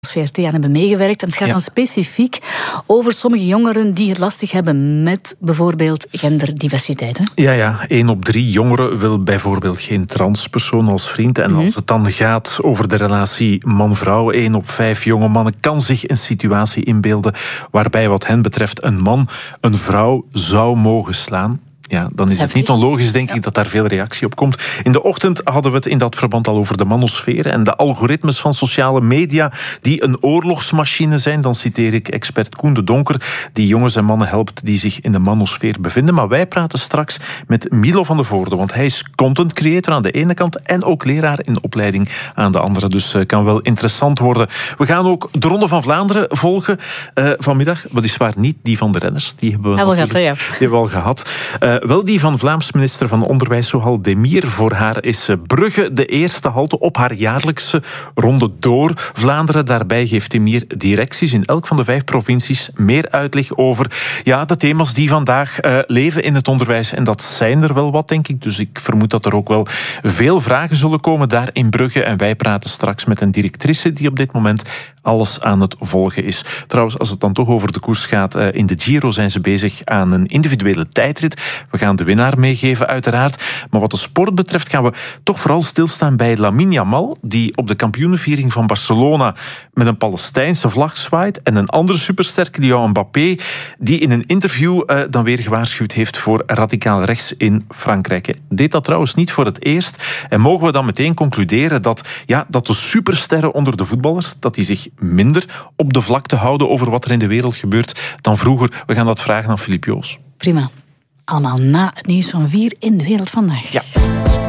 VRT aan hebben meegewerkt. En het gaat dan specifiek over sommige jongeren die het lastig hebben met bijvoorbeeld genderdiversiteit. Hè? Ja, 1 op 3 jongeren wil bijvoorbeeld geen transpersoon als vriend. En als het dan gaat over de relatie man-vrouw, 1 op 5 jonge mannen kan zich een situatie inbeelden waarbij wat hen betreft een man een vrouw zou mogen slaan. Ja, dan is het niet onlogisch, denk ik, dat daar veel reactie op komt. In de ochtend hadden we het in dat verband al over de manosfeer en de algoritmes van sociale media die een oorlogsmachine zijn. Dan citeer ik expert Koen de Donker, die jongens en mannen helpt die zich in de manosfeer bevinden. Maar wij praten straks met Milo van de Voorde, want hij is content creator aan de ene kant en ook leraar in opleiding aan de andere. Dus kan wel interessant worden. We gaan ook de Ronde van Vlaanderen volgen vanmiddag. Weliswaar niet die van de renners. Die hebben we al gehad. Wel die van Vlaams minister van Onderwijs, Sohal Demir. Voor haar is Brugge de eerste halte op haar jaarlijkse ronde door Vlaanderen. Daarbij geeft Demir directies in elk van de 5 provincies meer uitleg over de thema's die vandaag leven in het onderwijs. En dat zijn er wel wat, denk ik. Dus ik vermoed dat er ook wel veel vragen zullen komen daar in Brugge. En wij praten straks met een directrice die op dit moment alles aan het volgen is. Trouwens, als het dan toch over de koers gaat, in de Giro zijn ze bezig aan een individuele tijdrit. We gaan de winnaar meegeven, uiteraard. Maar wat de sport betreft gaan we toch vooral stilstaan bij Lamine Yamal, die op de kampioenenviering van Barcelona met een Palestijnse vlag zwaait. En een andere superster, Kylian Mbappé, die in een interview dan weer gewaarschuwd heeft voor radicaal rechts in Frankrijk. Hij deed dat trouwens niet voor het eerst. En mogen we dan meteen concluderen dat de supersterren onder de voetballers, dat die zich minder op de vlakte houden over wat er in de wereld gebeurt dan vroeger? We gaan dat vragen aan Filip Joos. Prima. Allemaal na het nieuws van 4 in De Wereld Vandaag. Ja.